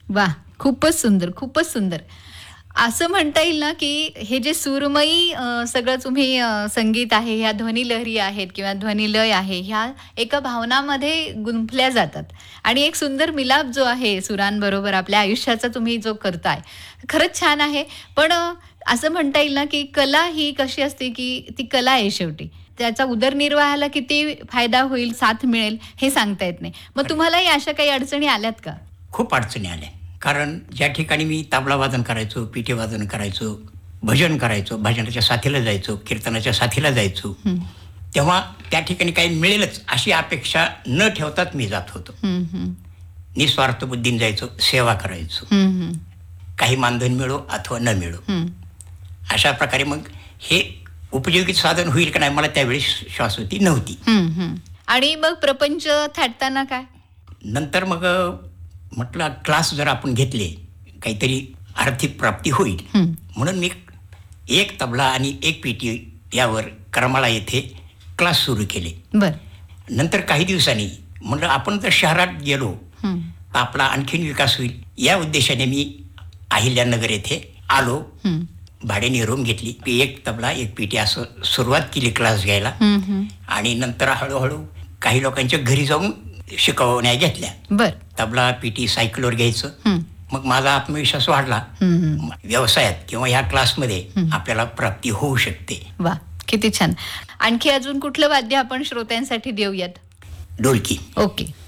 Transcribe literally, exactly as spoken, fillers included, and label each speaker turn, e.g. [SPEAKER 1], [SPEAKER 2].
[SPEAKER 1] वाह! खूपच सुंदर, खूपच सुंदर. असं म्हणता येईल ना, की हे जे सूरमयी अ, सगळं तुम्ही अ, संगीत आहे, ह्या ध्वनिलहरी आहेत किंवा ध्वनिलय आहे, ह्या एका भावनामध्ये गुंफल्या जातात आणि एक सुंदर मिलाप जो आहे सुरांबरोबर आपल्या आयुष्याचा तुम्ही जो करताय, खरंच छान आहे. पण अ, असं म्हणता येईल ना, की कला ही कशी असते, की ती कला आहे शेवटी. त्याचा उदरनिर्वाहाला किती फायदा होईल, साथ मिळेल, हे सांगता येत नाही. मग
[SPEAKER 2] खरं
[SPEAKER 1] तुम्हालाही अशा काही अडचणी आल्यात का?
[SPEAKER 2] खूप अडचणी आल्या. कारण ज्या ठिकाणी मी तबला वादन करायचो, पिठी वादन करायचो, भजन करायचो, भजनाच्या साथीला जायचो, कीर्तनाच्या साथीला जायचो.
[SPEAKER 1] हं.
[SPEAKER 2] तेव्हा त्या ठिकाणी काही मिळेलच अशी अपेक्षा न ठेवताच मी जात होतो.
[SPEAKER 1] हं, हं.
[SPEAKER 2] निस्वार्थ बुद्धीने जायचो, सेवा करायचो.
[SPEAKER 1] हं, हं.
[SPEAKER 2] काही मानधन मिळो अथवा न मिळो.
[SPEAKER 1] हं.
[SPEAKER 2] अशा प्रकारे मग हे उपयोगी साधन होईल का नाही मला त्यावेळी शाश्वती नव्हती.
[SPEAKER 1] हं, हं. आणि मग प्रपंच थाटताना काय?
[SPEAKER 2] नंतर मग अ, म्हटलं क्लास जर आपण घेतले, काहीतरी आर्थिक प्राप्ती होईल.
[SPEAKER 1] हं.
[SPEAKER 2] म्हणून मी एक तबला आणि एक पेटी यावर करमाळा येथे क्लास सुरू केले.
[SPEAKER 1] बरं.
[SPEAKER 2] नंतर काही दिवसांनी म्हणलं आपण जर शहरात गेलो
[SPEAKER 1] हं.
[SPEAKER 2] तर आपला आणखीन विकास होईल. या उद्देशाने मी अहिल्यानगर येथे आलो.
[SPEAKER 1] हं.
[SPEAKER 2] भाड्याने रूम घेतली. एक तबला एक पेटी असं सुरुवात केली क्लास घ्यायला.
[SPEAKER 1] हं, हं.
[SPEAKER 2] आणि नंतर हळूहळू काही लोकांच्या घरी जाऊन शिकवण्या घेतल्या.
[SPEAKER 1] बरं.
[SPEAKER 2] तबला पेटी सायकलवर घ्यायचं.
[SPEAKER 1] हं.
[SPEAKER 2] मग माझा आत्मविश्वास वाढला.
[SPEAKER 1] हं, हं.
[SPEAKER 2] व्यवसायात किंवा ह्या क्लासमध्ये
[SPEAKER 1] हं.
[SPEAKER 2] आपल्याला प्राप्ती होऊ शकते.
[SPEAKER 1] वाह! किती छान. आणखी अजून कुठलं वाद्य आपण श्रोत्यांसाठी देऊयात?
[SPEAKER 2] ढोलकी.
[SPEAKER 1] ओके.